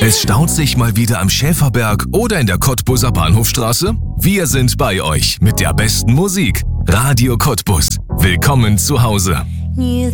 Es staut sich mal wieder am Schäferberg oder in der Cottbuser Bahnhofstraße? Wir sind bei euch mit der besten Musik. Radio Cottbus. Willkommen zu Hause.